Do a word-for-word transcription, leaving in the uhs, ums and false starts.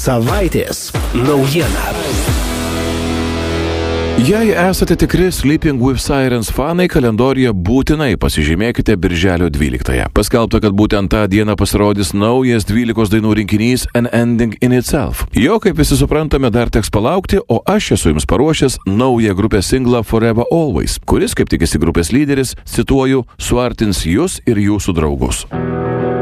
Savaitės naujiena. Jei esate tikri Sleeping with Sirens fanai, kalendoriuje būtinai pasižymėkite birželio dvyliktąją. Paskelbta, kad būtent tą dieną pasirodys naujas dvylikos dainų rinkinys An Ending in Itself. Jo, kaip visi suprantame, dar teks palaukti, o aš esu jums paruošęs naują grupės singlą Forever Always, kuris, kaip tikisi grupės lyderis, cituoju, suartins jūs ir jūsų draugus.